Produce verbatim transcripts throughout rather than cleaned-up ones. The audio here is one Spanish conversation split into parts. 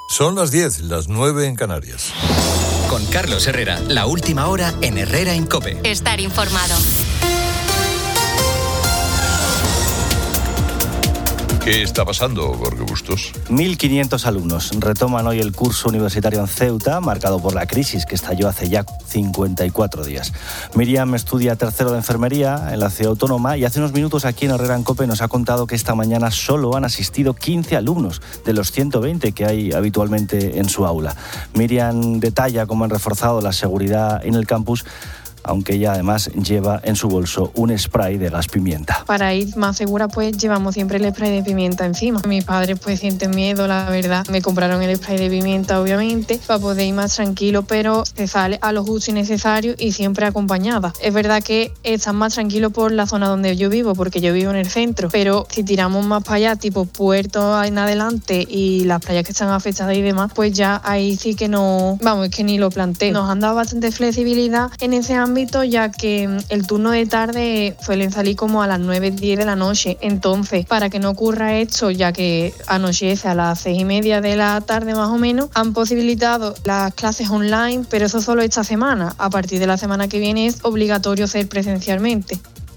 Son las diez, las nueve en Canarias. Con Carlos Herrera, la última hora en Herrera en COPE. Estar informado. ¿Qué está pasando, Jorge Bustos? mil quinientos alumnos retoman hoy el curso universitario en Ceuta, marcado por la crisis que estalló hace ya cincuenta y cuatro días. Miriam estudia tercero de enfermería en la ciudad autónoma y hace unos minutos aquí en Herrera en COPE nos ha contado que esta mañana solo han asistido quince alumnos de los ciento veinte que hay habitualmente en su aula. Miriam detalla cómo han reforzado la seguridad en el campus, aunque ella además lleva en su bolso un spray de gas pimienta. Para ir más segura, pues llevamos siempre el spray de pimienta encima. Mis padres pues sienten miedo, la verdad. Me compraron el spray de pimienta, obviamente, para poder ir más tranquilo, pero se sale a lo justo y necesario y siempre acompañada. Es verdad que están más tranquilos por la zona donde yo vivo, porque yo vivo en el centro, pero si tiramos más para allá, tipo Puerto en adelante y las playas que están afectadas y demás, pues ya ahí sí que no, vamos, es que ni lo planteo. Nos han dado bastante flexibilidad en ese ámbito, ya que el turno de tarde suelen salir como a las nueve, diez de la noche. Entonces, para que no ocurra esto, ya que anochece a las seis y media de la tarde más o menos, han posibilitado las clases online, pero eso solo esta semana. A partir de la semana que viene es obligatorio ser presencialmente.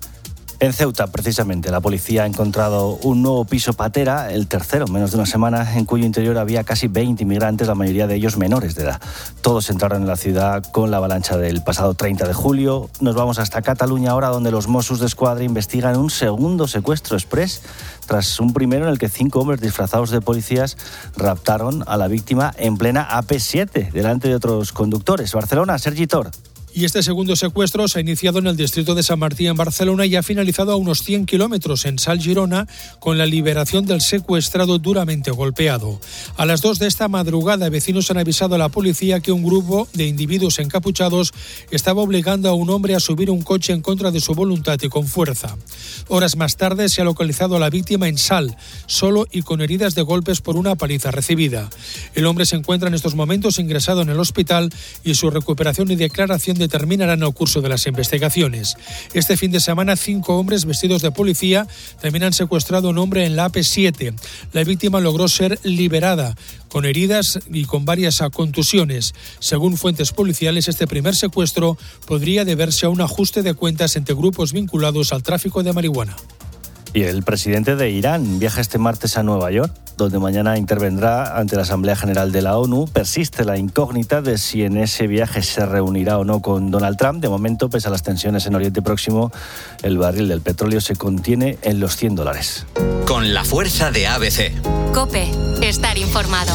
En Ceuta, precisamente, la policía ha encontrado un nuevo piso patera, el tercero en menos de una semana, en cuyo interior había casi veinte inmigrantes, la mayoría de ellos menores de edad. Todos entraron en la ciudad con la avalancha del pasado treinta de julio. Nos vamos hasta Cataluña ahora, donde los Mossos d'Esquadra investigan un segundo secuestro exprés, tras un primero en el que cinco hombres disfrazados de policías raptaron a la víctima en plena A P siete, delante de otros conductores. Barcelona, Sergi Tor. Y este segundo secuestro se ha iniciado en el distrito de Sant Martí, en Barcelona, y ha finalizado a unos cien kilómetros en Salt, Girona, con la liberación del secuestrado duramente golpeado. A las dos de esta madrugada, vecinos han avisado a la policía que un grupo de individuos encapuchados estaba obligando a un hombre a subir un coche en contra de su voluntad y con fuerza. Horas más tarde se ha localizado a la víctima en Salt, solo y con heridas de golpes por una paliza recibida. El hombre se encuentra en estos momentos ingresado en el hospital y su recuperación y declaración determinarán el curso de las investigaciones. Este fin de semana, cinco hombres vestidos de policía también han secuestrado a un hombre en la A P siete. La víctima logró ser liberada con heridas y con varias contusiones. Según fuentes policiales, este primer secuestro podría deberse a un ajuste de cuentas entre grupos vinculados al tráfico de marihuana. Y el presidente de Irán viaja este martes a Nueva York, donde mañana intervendrá ante la Asamblea General de la ONU. Persiste la incógnita de si en ese viaje se reunirá o no con Donald Trump. De momento, pese a las tensiones en Oriente Próximo, el barril del petróleo se contiene en los cien dólares. Con la fuerza de A B C. COPE, estar informado.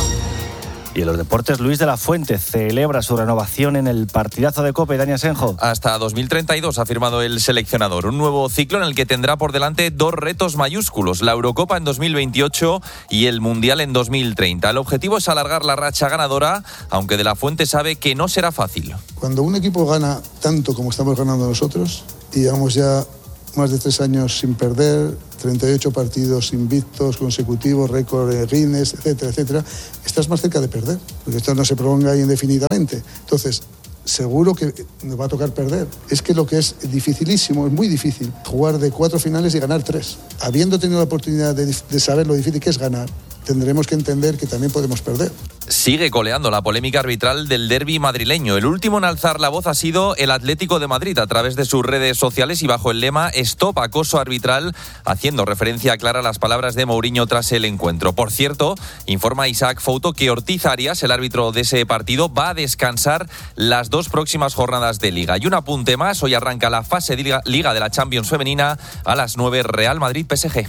Y en los deportes, Luis de la Fuente celebra su renovación en el partidazo de COPE. Dani Asenjo. Hasta dos mil treinta y dos ha firmado el seleccionador. Un nuevo ciclo en el que tendrá por delante dos retos mayúsculos: la Eurocopa en dos mil veintiocho y el Mundial en dos mil treinta. El objetivo es alargar la racha ganadora, aunque de la Fuente sabe que no será fácil. Cuando un equipo gana tanto como estamos ganando nosotros, y llevamos ya más de tres años sin perder, treinta y ocho partidos invictos consecutivos, récord de Guinness, etcétera, etcétera, estás más cerca de perder, porque esto no se prolonga indefinidamente. Entonces, seguro que nos va a tocar perder. Es que lo que es dificilísimo, es muy difícil, jugar de cuatro finales y ganar tres. Habiendo tenido la oportunidad de, de saber lo difícil que es ganar, tendremos que entender que también podemos perder. Sigue coleando la polémica arbitral del derbi madrileño. El último en alzar la voz ha sido el Atlético de Madrid a través de sus redes sociales y bajo el lema Stop acoso arbitral, haciendo referencia clara a las palabras de Mourinho tras el encuentro. Por cierto, informa Isaac Fouto que Ortiz Arias, el árbitro de ese partido, va a descansar las dos próximas jornadas de Liga. Y un apunte más, hoy arranca la fase de Liga de la Champions femenina a las nueve, Real Madrid P S G.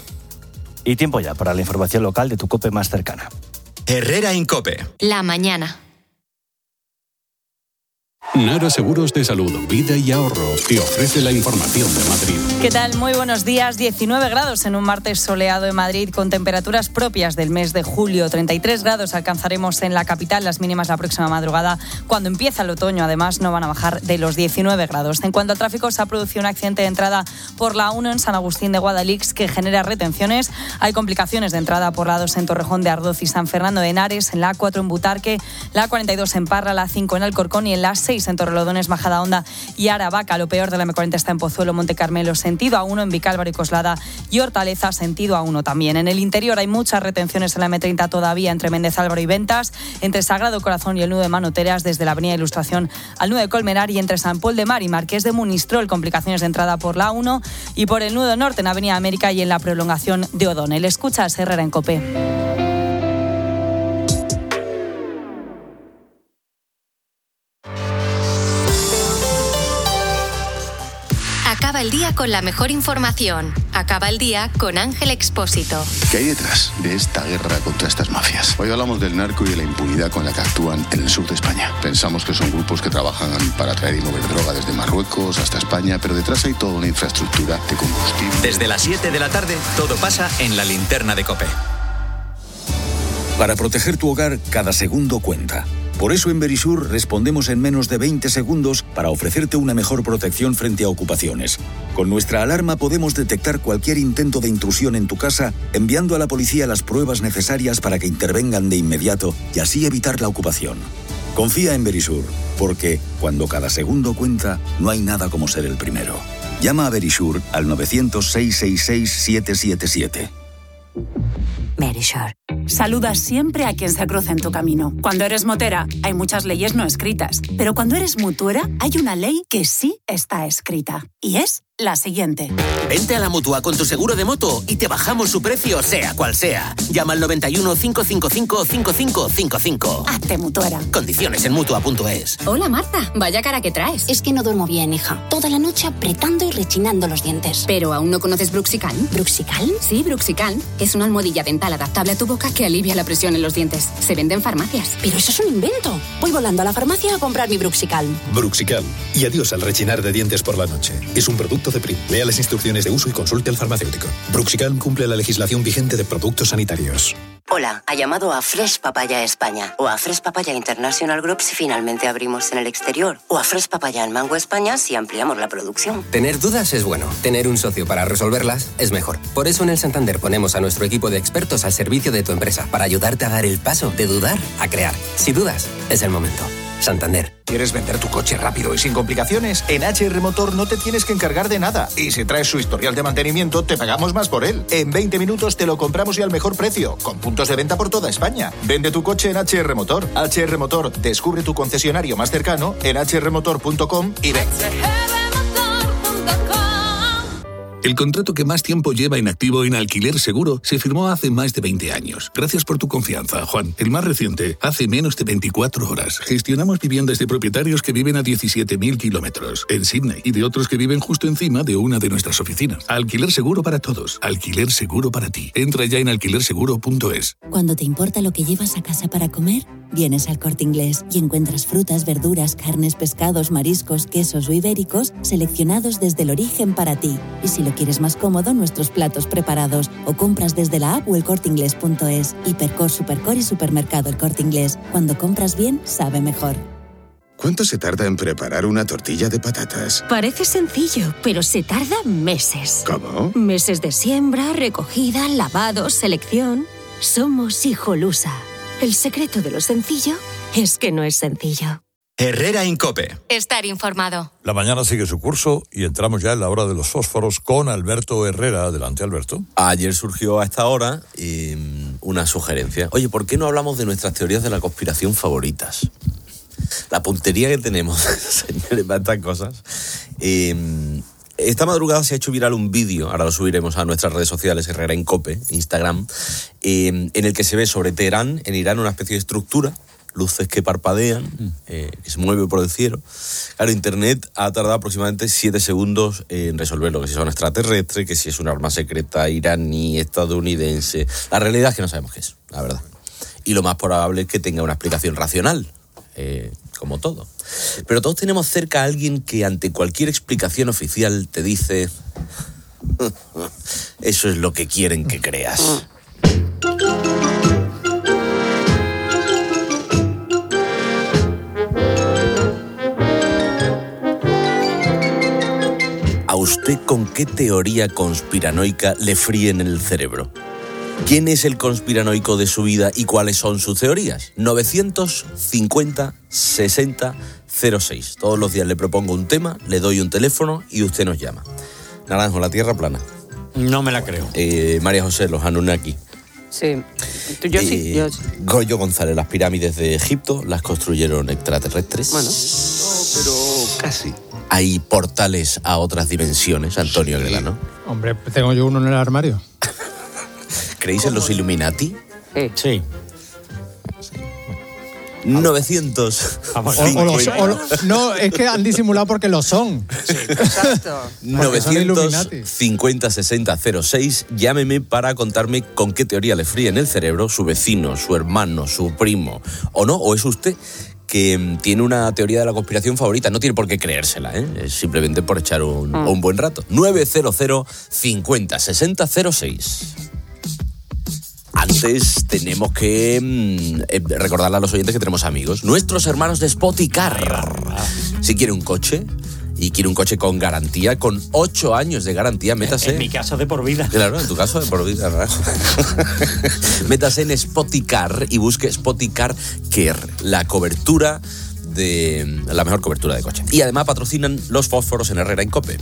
Y tiempo ya para la información local de tu COPE más cercana. Herrera en COPE. La mañana. Nara Seguros de Salud, Vida y Ahorro te ofrece la información de Madrid. ¿Qué tal? Muy buenos días. diecinueve grados en un martes soleado en Madrid con temperaturas propias del mes de julio. treinta y tres grados alcanzaremos en la capital, las mínimas la próxima madrugada. Cuando empieza el otoño, además, no van a bajar de los diecinueve grados. En cuanto al tráfico, se ha producido un accidente de entrada por la uno en San Agustín de Guadalix que genera retenciones. Hay complicaciones de entrada por la dos en Torrejón de Ardoz y San Fernando de Henares, en la A cuatro en Butarque, la A cuarenta y dos en Parra, la A cinco en Alcorcón y en la A seis en Torrelodones, Majadahonda y Aravaca. Lo peor de la eme cuarenta está en Pozuelo, Monte Carmelo, sentido A uno, en Vicálvaro y Coslada y Hortaleza, sentido A uno también. En el interior hay muchas retenciones en la eme treinta todavía entre Méndez Álvaro y Ventas, entre Sagrado Corazón y el nudo de Manoteras, desde la avenida Ilustración al nudo de Colmenar, y entre San Pol de Mar y Marqués de Munistrol, complicaciones de entrada por la A uno y por el nudo norte en avenida América y en la prolongación de O'Donnell. Escuchas Herrera en COPE. Acaba el día con la mejor información. Acaba el día con Ángel Expósito. ¿Qué hay detrás de esta guerra contra estas mafias? Hoy hablamos del narco y de la impunidad con la que actúan en el sur de España. Pensamos que son grupos que trabajan para traer y mover droga desde Marruecos hasta España, pero detrás hay toda una infraestructura de combustible. Desde las siete de la tarde, todo pasa en la linterna de COPE. Para proteger tu hogar, cada segundo cuenta. Por eso en Verisur respondemos en menos de veinte segundos para ofrecerte una mejor protección frente a ocupaciones. Con nuestra alarma podemos detectar cualquier intento de intrusión en tu casa, enviando a la policía las pruebas necesarias para que intervengan de inmediato y así evitar la ocupación. Confía en Verisur, porque cuando cada segundo cuenta, no hay nada como ser el primero. Llama a Verisur al nueve cero cero, seis seis seis, siete siete siete. Verisur. Saluda siempre a quien se cruza en tu camino. Cuando eres motera, hay muchas leyes no escritas. Pero cuando eres mutuera, hay una ley que sí está escrita. Y es la siguiente. Vente a la Mutua con tu seguro de moto y te bajamos su precio, sea cual sea. Llama al noventa y uno, cinco cinco cinco, cinco cinco cinco cinco. Hazte mutuera. Condiciones en Mutua punto es. Hola, Marta. Vaya cara que traes. Es que no duermo bien, hija. Toda la noche apretando y rechinando los dientes. ¿Pero aún no conoces Bruxicalm? ¿Bruxicalm? Sí, Bruxicalm. Es una almohadilla dental adaptable a tu boca que alivia la presión en los dientes. Se vende en farmacias. Pero eso es un invento. Voy volando a la farmacia a comprar mi Bruxicalm. Bruxicalm. Y adiós al rechinar de dientes por la noche. Es un producto de Prim. Lea las instrucciones de uso y consulte al farmacéutico. Bruxicalm cumple la legislación vigente de productos sanitarios. Hola, ha llamado a Fresh Papaya España o a Fresh Papaya International Group si finalmente abrimos en el exterior, o a Fresh Papaya en Mango España si ampliamos la producción. Tener dudas es bueno, tener un socio para resolverlas es mejor. Por eso en el Santander ponemos a nuestro equipo de expertos al servicio de tu empresa para ayudarte a dar el paso de dudar a crear. Si dudas, es el momento. Santander. ¿Quieres vender tu coche rápido y sin complicaciones? En H R Motor no te tienes que encargar de nada. Y si traes su historial de mantenimiento, te pagamos más por él. En veinte minutos te lo compramos y al mejor precio, con puntos de venta por toda España. Vende tu coche en H R Motor. H R Motor, descubre tu concesionario más cercano en h r motor punto com y ven. El contrato que más tiempo lleva en activo en Alquiler Seguro se firmó hace más de veinte años. Gracias por tu confianza, Juan. El más reciente, hace menos de veinticuatro horas. Gestionamos viviendas de propietarios que viven a diecisiete mil kilómetros en Sydney y de otros que viven justo encima de una de nuestras oficinas. Alquiler Seguro para todos. Alquiler Seguro para ti. Entra ya en alquiler seguro punto es. Cuando te importa lo que llevas a casa para comer, vienes al Corte Inglés y encuentras frutas, verduras, carnes, pescados, mariscos, quesos o ibéricos seleccionados desde el origen para ti. Y si lo quieres más cómodo, nuestros platos preparados, o compras desde la app o el corte inglés punto es. Hipercor, Supercor y Supermercado El Corte Inglés. Cuando compras bien, sabe mejor. ¿Cuánto se tarda en preparar una tortilla de patatas? Parece sencillo, pero se tarda meses. ¿Cómo? Meses de siembra, recogida, lavado, selección. Somos Hijolusa. El secreto de lo sencillo es que no es sencillo. Herrera en COPE. Estar informado. La mañana sigue su curso y entramos ya en la hora de los fósforos con Alberto Herrera. Adelante, Alberto. Ayer surgió a esta hora eh, una sugerencia. Oye, ¿por qué no hablamos de nuestras teorías de la conspiración favoritas? La puntería que tenemos, señores, para estas cosas. Eh, esta madrugada se ha hecho viral un vídeo, ahora lo subiremos a nuestras redes sociales, Herrera en COPE, Instagram, eh, en el que se ve sobre Teherán, en Irán, una especie de estructura, luces que parpadean, eh, que se mueve por el cielo. Claro, Internet ha tardado aproximadamente siete segundos en resolverlo, que si son extraterrestres, que si es un arma secreta iraní, estadounidense. La realidad es que no sabemos qué es, la verdad. Y lo más probable es que tenga una explicación racional, eh, como todo. Pero todos tenemos cerca a alguien que ante cualquier explicación oficial te dice: eso es lo que quieren que creas. ¿A usted con qué teoría conspiranoica le fríen el cerebro? ¿Quién es el conspiranoico de su vida y cuáles son sus teorías? novecientos cincuenta, sesenta, cero seis. Todos los días le propongo un tema, le doy un teléfono y usted nos llama. Naranjo, la tierra plana. No me la creo. Eh, María José, los Anunnaki. Sí, yo sí. Eh, Yo sí. Goyo González, las pirámides de Egipto las construyeron extraterrestres. Bueno, pero casi. Hay portales a otras dimensiones, Antonio Aguilar, ¿no? Hombre, tengo yo uno en el armario. ¿Creéis en los Illuminati? Sí. Sí. novecientos. O- o los- o lo- no, es que han disimulado porque lo son. Exacto. novecientos cincuenta sesenta cero seis. Llámeme para contarme con qué teoría le fríe en el cerebro su vecino, su hermano, su primo. ¿O no? ¿O es usted que mm, tiene una teoría de la conspiración favorita? No tiene por qué creérsela, ¿eh? Es simplemente por echar un, Mm. un buen rato. nueve cero cero cincuenta sesenta cero seis. Antes tenemos que mm, eh, recordarle a los oyentes que tenemos amigos. Nuestros hermanos de Spoticar. Si quiere un coche y quiere un coche con garantía, con ocho años de garantía, métase. En mi caso de por vida. Claro, en tu caso de por vida. ¿Verdad? Métase en Spoticar y busque Spoticar Care, la cobertura de la mejor cobertura de coche. Y además patrocinan los fósforos en Herrera en COPE.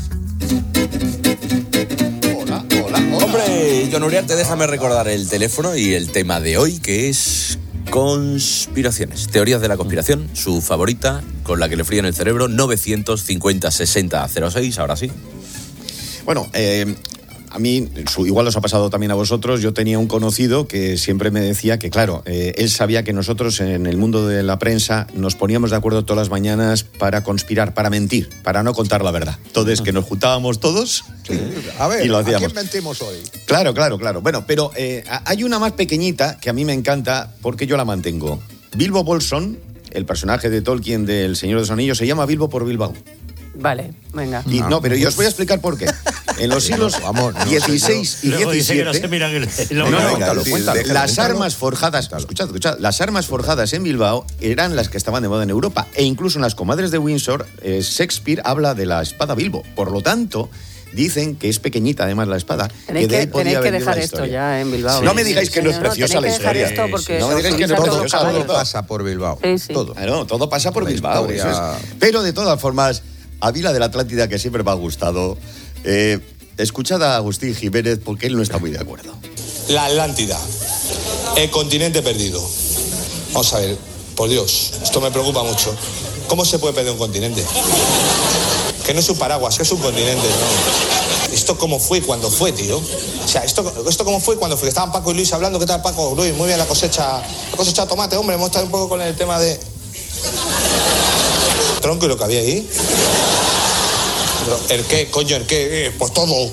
Hombre, John Uriarte, déjame recordar el teléfono y el tema de hoy, que es conspiraciones, teorías de la conspiración, su favorita, con la que le fríen el cerebro, novecientos cincuenta sesenta cero seis, ahora sí. Bueno, eh, a mí, su- igual os ha pasado también a vosotros, yo tenía un conocido que siempre me decía que, claro, eh, él sabía que nosotros en el mundo de la prensa nos poníamos de acuerdo todas las mañanas para conspirar, para mentir, para no contar la verdad. Entonces, que nos juntábamos todos A ver, y lo ¿a hacíamos. quién mentimos hoy? Claro, claro, claro. Bueno, pero eh, hay una más pequeñita que a mí me encanta porque yo la mantengo. Bilbo Bolsón, el personaje de Tolkien del Señor de los Anillos, se llama Bilbo por Bilbao. Vale, venga. Y, no, pero yo os voy a explicar por qué. En los siglos dieciséis y Luego dice que no diecisiete... se miran el- el- No, no, Venga, cuéntalo, sí, cuéntalo. déjalo, Las cuéntalo. armas forjadas, escuchad, escuchad, las armas forjadas en Bilbao eran las que estaban de moda en Europa. E incluso en las comadres de Windsor, eh, Shakespeare habla de la espada Bilbo. Por lo tanto, dicen que es pequeñita además la espada. Tenéis de ahí que, podía tenéis que venir dejar la esto historia. ya en Bilbao. No me digáis que no es Señor, preciosa la tenéis que dejar historia. esto porque No me os digáis que no es utiliza todo preciosa. para Todo esto. Pasa por Bilbao. Sí, sí. Todo. Claro, todo pasa por La Bilbao. historia- eso es. Pero de todas formas, a mí la de la Atlántida, que siempre me ha gustado, eh, escuchad a Agustín Jiménez porque él no está muy de acuerdo. La Atlántida, el continente perdido. Vamos a ver, por Dios, esto me preocupa mucho. ¿Cómo se puede perder un continente? Que no es un paraguas, que es un continente, ¿no? ¿Esto cómo fue cuando fue, tío? O sea, ¿esto, esto cómo fue cuando fue? Estaban Paco y Luis hablando. ¿Qué tal, Paco? Luis, muy bien la cosecha. La cosecha de tomate, hombre. Hemos estado un poco con el tema de... Tronco y lo que había ahí. Pero, ¿el qué, coño, el qué? Eh, pues todo.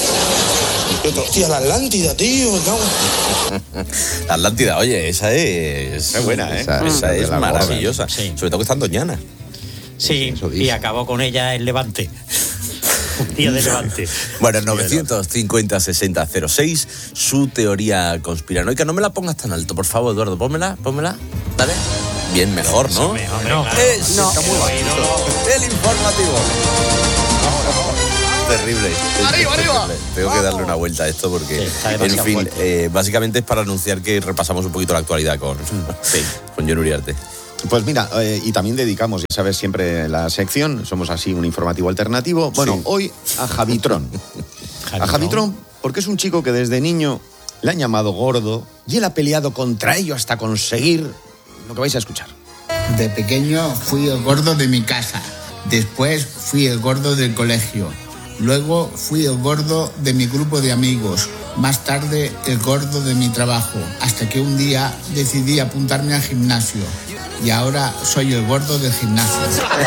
Y otro, tía, la Atlántida, tío. No. La Atlántida, oye, esa es... Es buena, ¿eh? Esa, esa Mm. es La maravillosa. gorda. Sí. Sobre todo que está en Doñana. Sí, y acabó con ella el Levante. Un día de Levante. Bueno, novecientos cincuenta sesenta cero seis, su teoría conspiranoica. No me la pongas tan alto, por favor, Eduardo. Pónmela, pónmela. Dale. Bien, mejor, ¿no? Mejor, no. Es No. el informativo. Terrible. Es- Arriba, es arriba. terrible. Tengo que darle una vuelta a esto porque, está en demasiado fin, fuerte. eh, básicamente es para anunciar que repasamos un poquito la actualidad con, con John Uriarte. Pues mira, eh, y también dedicamos, ya sabes, siempre la sección, somos así un informativo alternativo. Bueno, Sí. hoy a Javitrón. A Javitrón, porque es un chico que desde niño le han llamado gordo y él ha peleado contra ello hasta conseguir lo que vais a escuchar. De pequeño fui el gordo de mi casa, después fui el gordo del colegio, luego fui el gordo de mi grupo de amigos, más tarde el gordo de mi trabajo, hasta que un día decidí apuntarme al gimnasio y ahora soy el gordo del gimnasio.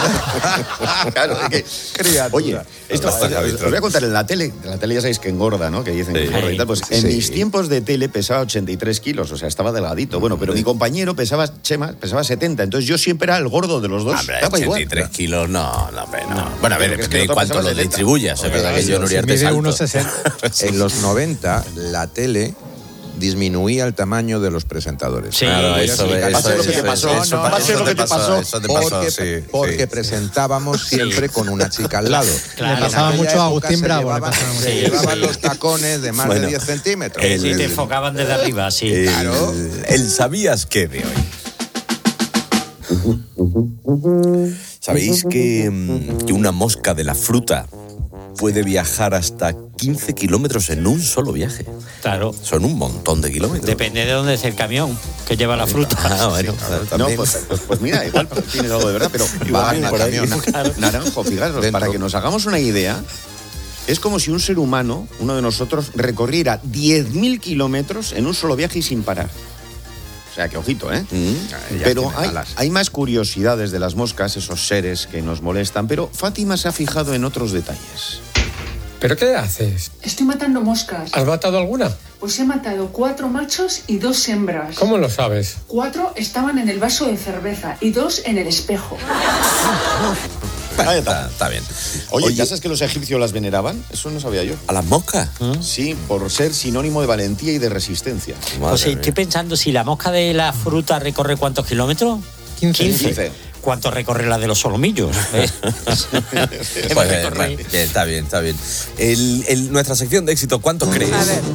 Claro, es que, oye, esto os, os voy a contar en la tele. En la tele ya sabéis que engorda, ¿no? Que dicen que engorda y tal. Pues en Sí. mis tiempos de tele pesaba ochenta y tres kilos, o sea, estaba delgadito. Bueno, pero mi compañero pesaba, Chema, pesaba setenta. Entonces yo siempre era el gordo de los dos. Hombre, Estaba igual. ochenta y tres kilos, no, no, hombre, no. Bueno, a ver, Pero que es que depende de nosotros cuánto pesamos lo setenta. distribuyas. Es verdad que John Uriarte es alto. En los noventa, la tele disminuía el tamaño de los presentadores. Sí, claro, Voy a eso- explicar. eso- Va a ser lo que eso- te pasó. eso- No, no, va a ser no, lo que no, te pasó, porque- eso te pasó, porque, sí, porque sí. presentábamos siempre con una chica al lado. Claro. En Le pasaba aquella mucho a época Agustín se Bravo, le llevaban- pasaba mucho. Se Sí, llevaban sí. los tacones de más Bueno, de diez centímetros. el- Sí, te enfocaban desde arriba, sí. El, Claro. el ¿sabías qué de hoy? ¿Sabéis que, que una mosca de la fruta puede viajar hasta quince kilómetros en un solo viaje? Claro. Son un montón de kilómetros. Depende de dónde es el camión que lleva la fruta. Ah, bueno, No, pues, pues, pues mira, igual tienes algo de verdad, pero va Igual, por ahí. camión. Claro. Naranjo, fijaros, Dentro. para que nos hagamos una idea, es como si un ser humano, uno de nosotros, recorriera diez mil kilómetros en un solo viaje y sin parar. O sea, que ojito, ¿eh? Ellas Pero tienen hay, alas. hay más curiosidades de las moscas, esos seres que nos molestan, pero Fátima se ha fijado en otros detalles. ¿Pero qué haces? Estoy matando moscas. ¿Has matado alguna? Pues he matado cuatro machos y dos hembras. ¿Cómo lo sabes? Cuatro estaban en el vaso de cerveza y dos en el espejo. Ahí está. Está bien. Oye, Oye, ¿ya sabes que los egipcios las veneraban? Eso no sabía yo. ¿a las moscas? Sí, por ser sinónimo de valentía y de resistencia. Pues sí, estoy pensando, si la mosca de la fruta recorre ¿cuántos kilómetros? quince. ¿Cuánto recorre la de los solomillos? ¿Eh? Pues, eh, bueno, bien, está bien, está bien. El, el- nuestra sección de éxito, ¿cuántos crees? A ver.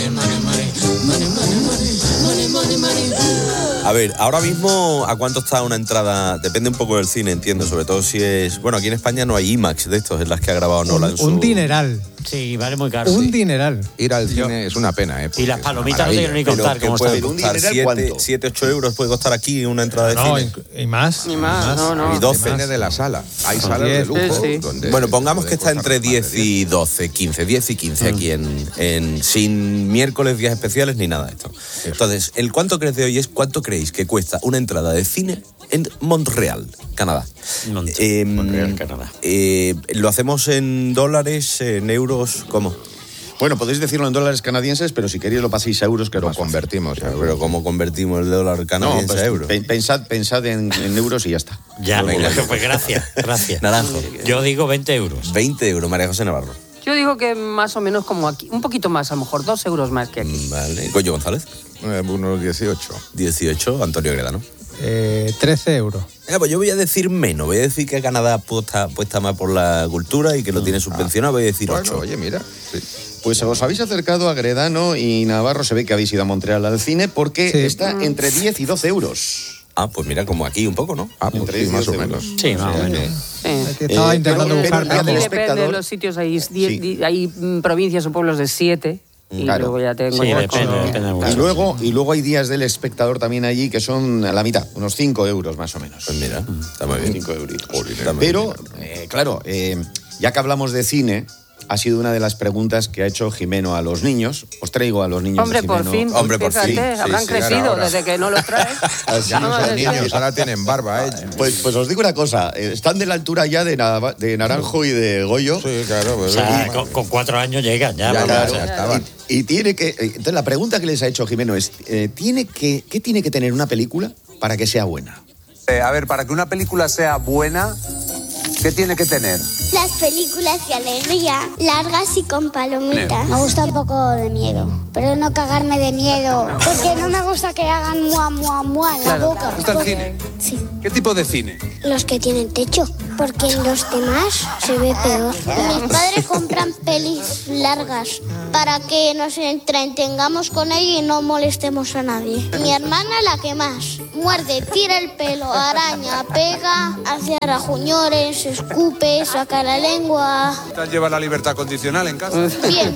A ver, ahora mismo, ¿a cuánto está una entrada? Depende un poco del cine, entiendo, sobre todo si es... Bueno, aquí en España no hay IMAX de estos, en las que ha grabado Nolan. Un, su- un dineral. Sí, vale muy caro. Un sí. dineral. Ir al cine es una pena, ¿eh? Y las Porque es una palomitas no maravilla. tienen ni Pero contar que cómo puede están. ¿Un costar dineral cuánto? siete, ocho euros puede costar aquí una entrada de No, cine. y más. Ni más, no, no. Y doce. Depende de la sala. Hay salas de diez, lujo. sí, sí. donde Bueno, pongamos puede que está costar entre más de diez y doce, quince, diez y quince aquí en, en sin miércoles, días especiales ni nada de esto. Entonces, el cuánto crees de hoy es cuánto creéis que cuesta una entrada de cine en Montreal, Canadá. Mont- Eh, Montreal, Canadá. eh, ¿Lo hacemos en dólares, en euros? ¿Cómo? Bueno, podéis decirlo en dólares canadienses, pero si queréis lo paséis a euros, que Lo más fácil. convertimos. Pero, pero ¿cómo convertimos el dólar No, canadiense pues, a euros? pe- pensad, pensad en, en euros y ya está. Ya, Venga. pues gracias, gracias. Naranjo. Yo digo veinte euros. veinte euros, María José Navarro. Yo digo que más o menos como aquí. Un poquito más, a lo mejor, dos euros más que aquí. Vale. Goyo González. Eh, unos dieciocho. dieciocho, Antonio Gredano. Eh, trece euros. Venga, pues yo voy a decir menos. Voy a decir que Canadá apuesta, apuesta más por la cultura y que lo tiene subvencionado. Voy a decir Bueno, ocho. oye, mira. Sí. Pues os habéis acercado a Gredano y Navarro, se ve que habéis ido a Montreal al cine, porque Sí. está entre diez y doce euros. Ah, pues mira, como aquí un poco, ¿no? Ah, pues Entre sí, diez y más o doce menos. euros. Sí, más o menos. Sí. Es que estaba Eh, intentando pero- buscar pero- Aquí del cómo. depende espectador- de los sitios, hay, diez- Sí. di- hay mm, provincias o pueblos de siete y Claro. luego ya tengo Sí, yo depende, con- depende Y mucho. luego, y luego hay días del espectador también allí que son a la mitad, unos cinco euros más o menos. Pues mira, está muy bien. cinco euritos. Está muy Pero, bien. eh, claro, eh, ya que hablamos de cine, ha sido una de las preguntas que ha hecho Jimeno a los niños. Os traigo a los niños Hombre, de por Jimeno. fin, Hombre, por fíjate, fin. Sí, habrán sí, crecido ahora. desde que no los traes. Así Vamos son a decir. Niños, ahora tienen barba, ¿eh? Pues, pues os digo una cosa, eh, están de la altura ya de, Nava- de Naranjo y de Goyo. Sí, claro. O Pues, sea, y- con, con cuatro años llegan ya. Ya, vamos. ya, Claro. ya estaban. Y, y tiene que. eh, Entonces, la pregunta que les ha hecho Jimeno es: eh, ¿tiene que, ¿qué tiene que tener una película para que sea buena? Eh, a ver, para que una película sea buena, ¿qué tiene que tener? Las películas de alegría, largas y con palomitas. Me gusta un poco de miedo, pero no cagarme de miedo, porque no me gusta que hagan mua, mua, mua en la Claro. boca. ¿Te gusta el Porque- cine? Sí, ¿Qué tipo de cine? los que tienen techo, porque en los demás se ve peor. Mis padres compran pelis largas para que nos entretengamos con ello y no molestemos a nadie. Mi hermana la que más. Muerde, tira el pelo, araña, pega, hace rajuñores, escupe, saca la lengua. ¿Lleva la libertad condicional en casa? Bien.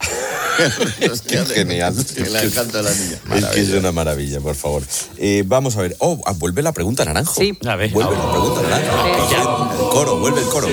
Es genial. Que le encanta a la niña. Es que es una maravilla, por favor. Eh, vamos a ver. Oh, ah, vuelve la pregunta, Naranjo. Sí. A ver. Vuelve la pregunta, Naranjo. Ya, el coro, vuelve el coro.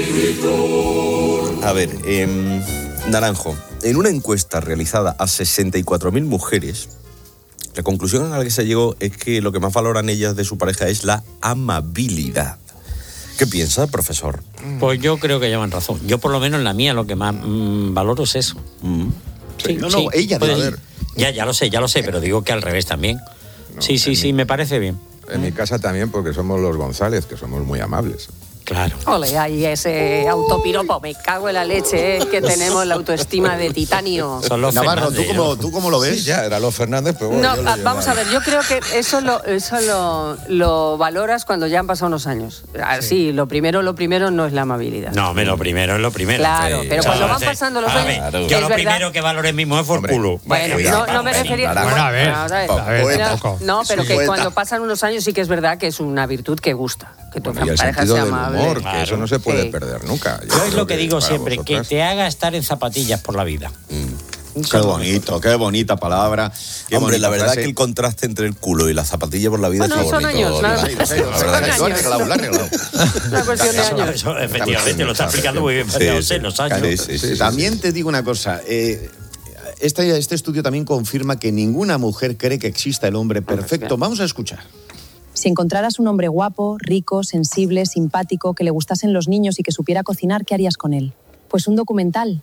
A ver, em, Naranjo. En una encuesta realizada a sesenta y cuatro mil mujeres, la conclusión a la que se llegó es que lo que más valoran ellas de su pareja es la amabilidad. ¿Qué piensa, profesor? Pues yo creo que llevan razón. Yo por lo menos en la mía lo que más mm, valoro es eso. Mm. Sí, No, no, sí, ella puede- debe- Ya, ya lo sé, ya lo sé, pero digo que al revés también. sí, sí, sí, me parece bien. En mi casa también, porque somos los González, que somos muy amables. Claro. Ole, ahí ese autopiropo, me cago en la leche, eh, que tenemos la autoestima de titanio. Son los Navarro, ¿tú Fernández, cómo, ¿no? ¿tú cómo lo ves? Sí, ya, era los Fernández, pero bueno, No, yo lo ah, llevaba. vamos a ver, yo creo que eso lo, eso lo, lo valoras cuando ya han pasado unos años. Ah, sí, lo primero, lo primero no es la amabilidad. No, hombre, lo primero es lo primero. Claro, Sí. pero O sea, cuando van sí. pasando los A años, ver, Claro. Yo es lo verdad. primero que valoré mismo es por Hombre, culo. Bueno, Cuidado, no, no me Pablo, refería... Naranjo. Bueno, a ver, Vamos a ver. a ver, Pero- poco. No, pero que Poeta. cuando pasan unos años sí que es verdad que es una virtud que gusta. que tu Y el pareja sentido sea del amable. humor, que Claro. eso no se puede Sí. perder nunca. Yo es creo lo que digo para siempre, vosotras- que te haga estar en zapatillas por la vida. Qué bonito, qué bonita palabra. Qué Hombre, la bonita verdad frase. que el contraste entre el culo y la zapatilla por la vida Bueno, es son bonito. años, nada. La verdad Son que- Lo ha años. arreglado, lo ha arreglado. Una cuestión de Eso- años. eso, efectivamente, lo está explicando muy bien, María José, los años. Sí, sí, sí, sí, También te digo una cosa. eh, este, este estudio también confirma que ninguna mujer cree que exista el hombre perfecto. Vamos a escuchar. Si encontraras un hombre guapo, rico, sensible, simpático, que le gustasen los niños y que supiera cocinar, ¿qué harías con él? Pues un documental.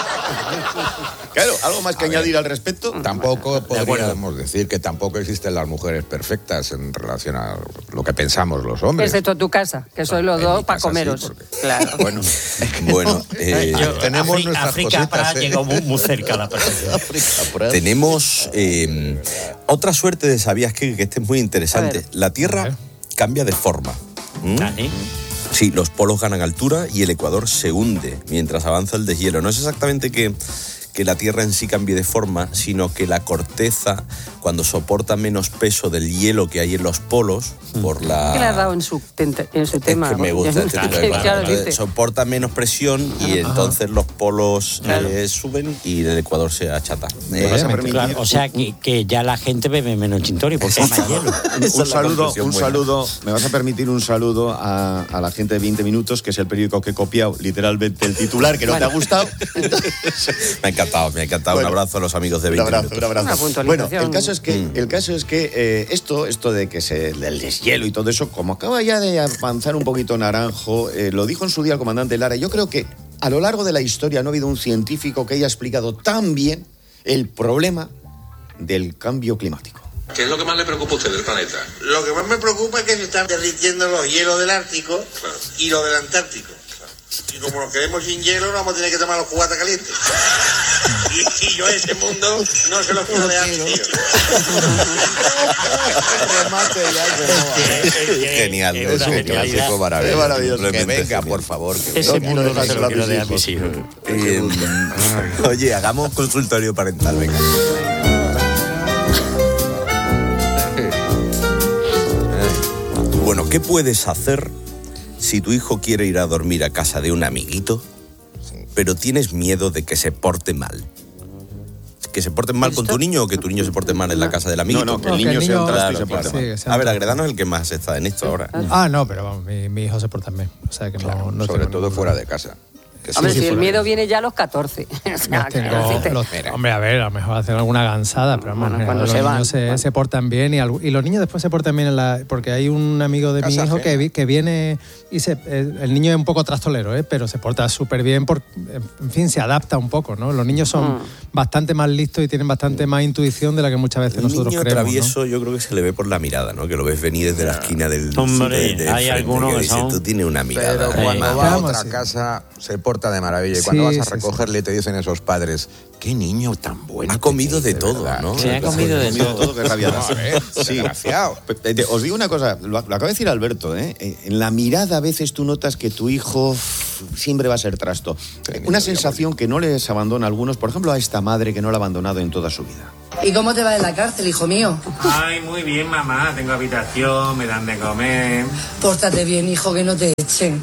Claro, ¿algo más que añadir al respecto? Tampoco podríamos decir que tampoco existen las mujeres perfectas en relación a lo que pensamos los hombres. Excepto tu casa, que sois los dos para casa sí, comeros. porque- Claro. Bueno, Bueno, eh, Yo- tenemos Afri- nuestras África cositas, ha ¿eh? llegado muy, muy cerca a la perfección. tenemos eh, otra suerte de sabías que, que este es muy interesante. A ver. La Tierra cambia de forma. ¿Mm? Dale. Sí, los polos ganan altura y el ecuador se hunde mientras avanza el deshielo. No es exactamente que, que la Tierra en sí cambie de forma, sino que la corteza, cuando soporta menos peso del hielo que hay en los polos, por la... ¿Qué le has dado en su, tente- en su tema? Es que me gusta este tipo de Claro, cosas. Entonces, dice. soporta menos presión y entonces los polos Claro. eh, suben y el ecuador se achata. ¿Me Eh, vas a permitir? Claro, o sea, que, que ya la gente bebe menos chintori porque hay más hielo. Un, Esa un es la saludo, conclusión un buena. saludo, me vas a permitir un saludo a, a la gente de veinte minutos, que es el periódico que he copiado literalmente el titular, que no te ha gustado. Me ha encantado, me ha encantado. Bueno, un abrazo a los amigos de Un veinte abrazo, minutos. un abrazo. Una puntualización. Bueno, el caso es que, el caso es que eh, esto, esto de que se, del deshielo y todo eso, como acaba ya de avanzar un poquito Naranjo, eh, lo dijo en su día el comandante Lara, yo creo que a lo largo de la historia no ha habido un científico que haya explicado tan bien el problema del cambio climático. ¿Qué es lo que más le preocupa a usted del planeta? Lo que más me preocupa es que se están derritiendo los hielos del Ártico y los del Antártico. Y como nos quedemos sin hielo, vamos a tener que tomar los cubatas calientes. Y, y yo ese mundo no se lo puedo dejar, tío. Genial, Es es una un genialidad. clásico maravilloso. Es maravilloso. Que Realmente venga, genial. por favor. Que Ese venga. mundo no se lo dejárselo a quiero tus dejar a mis hijos. hijos. Eh, oye, hagamos consultorio parental, venga. Bueno, ¿qué puedes hacer si tu hijo quiere ir a dormir a casa de un amiguito, pero tienes miedo de que se porte mal? ¿Que se porten mal con tu niño o que tu niño se porte mal en la casa del amiguito? No, no, que el niño sea un trasto y se Claro, porte claro. mal. Sí, que sea A un ver, trasto. Agredano es el que más está en esto ahora. Ah, no, pero vamos, mi, mi hijo se porta bien. O sea que no, no Sobre tengo todo ningún fuera problema. de casa. Que Hombre, sí, si el fuera. miedo viene ya a los catorce. O sea, Los quiero tengo- decirte. los- hombre, a ver, a lo mejor hacen alguna gansada, pero vamos, Bueno, en cuando general, se los van, niños se, bueno. se portan bien y, algu- y los niños después se portan bien en la, porque hay un amigo de mi Casa hijo que, ajena. vi- que viene y se, el, el niño es un poco trastolero, ¿eh? Pero se porta súper bien, por, en fin, se adapta un poco, ¿no? Los niños son Mm. bastante más listos y tienen bastante más intuición de la que muchas veces Un nosotros niño creemos, ¿no? travieso yo creo que se le ve por la mirada, ¿no? Que lo ves venir desde la esquina del... Hombre, de- de hay frente, algunos que dice, son- tú tienes una mirada. Pero eh, cuando más- va a Vamos, otra sí. casa se porta de maravilla. Y cuando Sí, vas a sí, sí. recogerle te dicen esos padres, qué niño tan bueno. Ha comido de tenéis, todo, verdad". ¿no? Se ha comido de Comido todo. todo, qué rabia da. A ver, Sí. desgraciado. Pe- pe- Os digo una cosa, lo, lo acaba de decir Alberto, ¿eh? Eh, En la mirada a veces tú notas que tu hijo uf, siempre va a ser trasto. Una sensación que no les abandona a algunos, por ejemplo a esta madre que no la ha abandonado en toda su vida. ¿Y cómo te va en la cárcel, hijo mío? Ay, muy bien, mamá. Tengo habitación, me dan de comer. Pórtate bien, hijo, que no te echen.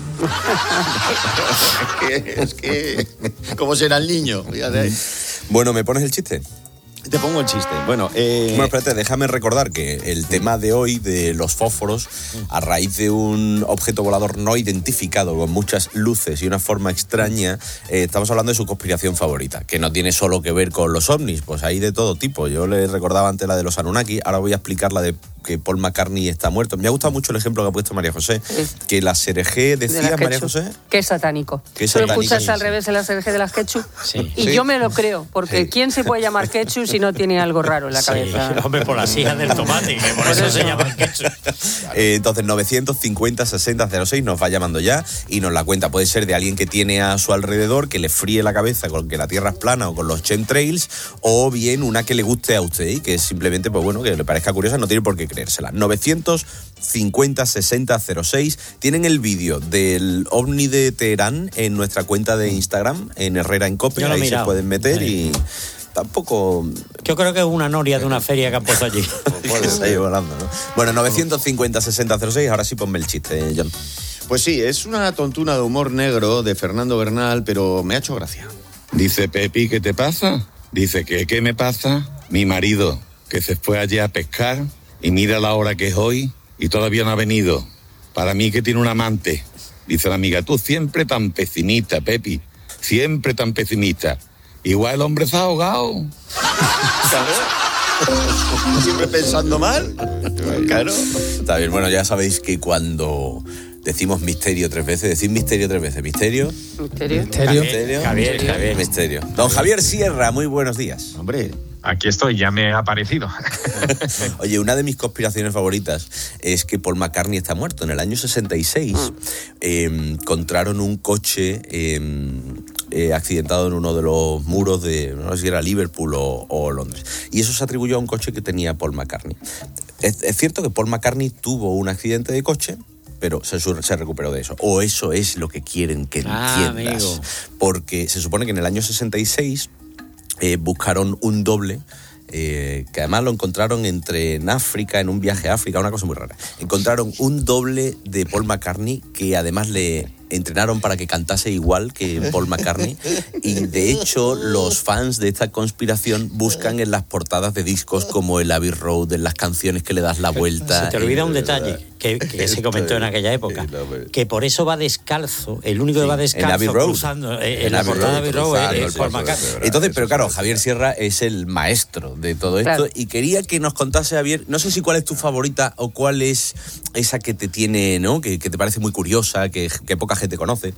Es que, ¿cómo será el niño? Fíjate. Bueno, ¿me pones el chiste? Te pongo el chiste. Bueno, eh, Bueno, espérate, déjame recordar que el tema de hoy de los fósforos, a raíz de un objeto volador no identificado con muchas luces y una forma extraña, eh, estamos hablando de su conspiración favorita, que no tiene solo que ver con los ovnis, pues hay de todo tipo. Yo les recordaba antes la de los Anunnaki, ahora voy a explicar la de que Paul McCartney está muerto. Me ha gustado mucho el ejemplo que ha puesto María José, que la S R G De decía, las María ketchup. José... Que es satánico. Que es Tú lo satánico, escuchas sí, al sí. revés en la S R G de las ketchup. Sí. Y Sí. yo me lo creo, porque Sí. ¿quién se puede llamar ketchup si no tiene algo raro en la Sí, cabeza? hombre, por las hijas del tomate, que por eso se llama ketchup. Eh, entonces, novecientos cincuenta sesenta cero seis nos va llamando ya y nos la cuenta. Puede ser de alguien que tiene a su alrededor, que le fríe la cabeza con que la Tierra es plana o con los chemtrails, o bien una que le guste a usted y que simplemente, pues bueno, que le parezca curiosa, no tiene por qué creérsela. novecientos cincuenta sesenta cero seis. Tienen el vídeo del ovni de Teherán en nuestra cuenta de Instagram, en Herrera en Cope. Yo lo he Ahí se mirado. pueden meter Sí. y... tampoco... Yo creo que es una noria de una feria que han puesto allí. Puedes ir volando, ¿no? Bueno, novecientos cincuenta sesenta cero seis, ahora sí ponme el chiste, John. Pues sí, es una tontuna de humor negro de Fernando Bernal, pero me ha hecho gracia. Dice Pepi, ¿qué te pasa? Dice que, ¿qué me pasa? Mi marido, que se fue allí a pescar y mira la hora que es hoy y todavía no ha venido. Para mí que tiene un amante. Dice la amiga, tú siempre tan pesimista, Pepi, siempre tan pesimista. Igual el hombre se ha ahogado. Siempre pensando mal. Claro. Está bien, bueno, ya sabéis que cuando decimos misterio tres veces, decid misterio tres veces. Misterio. Misterio. Misterio. Javier, Javier, Javier. Misterio. Don Javier Sierra, muy buenos días. Hombre. Aquí estoy, ya me ha aparecido. Oye, una de mis conspiraciones favoritas es que Paul McCartney está muerto. En el año sesenta y seis eh, encontraron un coche eh, eh, accidentado en uno de los muros de, no sé si era Liverpool o, o Londres. Y eso se atribuyó a un coche que tenía Paul McCartney. Es, es cierto que Paul McCartney tuvo un accidente de coche, pero se, se recuperó de eso. O eso es lo que quieren que ah, entiendas. Amigo. Porque se supone que en el año sesenta y seis... Eh, buscaron un doble, eh, que además lo encontraron entre en África, en un viaje a África, una cosa muy rara. Encontraron un doble de Paul McCartney que además le entrenaron para que cantase igual que Paul McCartney, y de hecho los fans de esta conspiración buscan en las portadas de discos como el Abbey Road, en las canciones que le das la vuelta. Se te olvida un detalle que, que se comentó en aquella época, que por eso va descalzo, el único que va descalzo cruzando en, en la portada de Abbey Road es Paul McCartney. Entonces, pero claro, Javier Sierra es el maestro de todo esto, claro. Y quería que nos contase, Javier, no sé si cuál es tu favorita o cuál es esa que te tiene, ¿no? Que, que te parece muy curiosa, que, que poca gente conoce.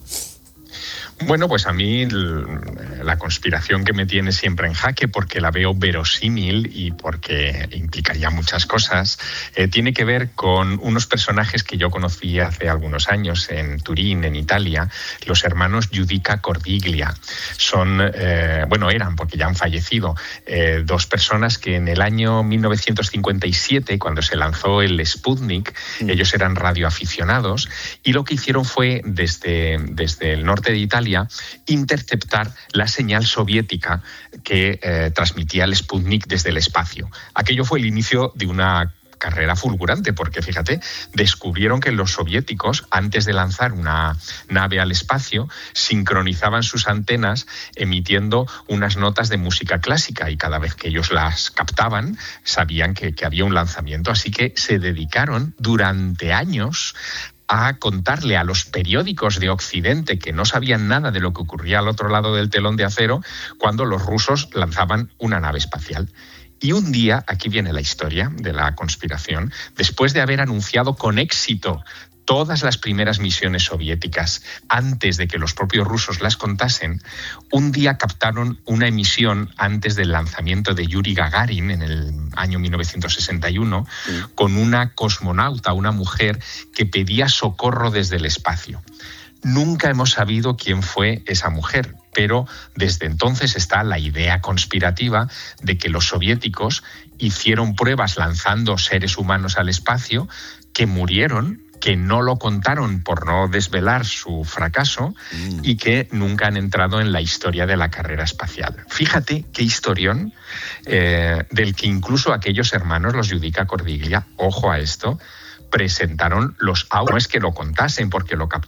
Bueno, pues a mí la conspiración que me tiene siempre en jaque, porque la veo verosímil y porque implicaría muchas cosas, eh, tiene que ver con unos personajes que yo conocí hace algunos años en Turín, en Italia, los hermanos Giudica Cordiglia. Son, eh, bueno, eran, porque ya han fallecido, eh, dos personas que en el año mil novecientos cincuenta y siete, cuando se lanzó el Sputnik, mm. ellos eran radioaficionados y lo que hicieron fue, desde, desde el norte de Italia, interceptar la señal soviética que eh, transmitía el Sputnik desde el espacio. Aquello fue el inicio de una carrera fulgurante, porque fíjate, descubrieron que los soviéticos, antes de lanzar una nave al espacio, sincronizaban sus antenas emitiendo unas notas de música clásica, y cada vez que ellos las captaban sabían que, que había un lanzamiento. Así que se dedicaron durante años a contarle a los periódicos de Occidente, que no sabían nada de lo que ocurría al otro lado del telón de acero, cuando los rusos lanzaban una nave espacial. Y un día, aquí viene la historia de la conspiración, después de haber anunciado con éxito todas las primeras misiones soviéticas, antes de que los propios rusos las contasen, un día captaron una emisión antes del lanzamiento de Yuri Gagarin en el año mil novecientos sesenta y uno, sí. con una cosmonauta, una mujer que pedía socorro desde el espacio. Nunca hemos sabido quién fue esa mujer, pero desde entonces está la idea conspirativa de que los soviéticos hicieron pruebas lanzando seres humanos al espacio que murieron, que no lo contaron por no desvelar su fracaso mm. y que nunca han entrado en la historia de la carrera espacial. Fíjate qué historión, eh, del que incluso aquellos hermanos, los Giudica Cordiglia, ojo a esto, presentaron los audios, no es que lo contasen porque lo captaron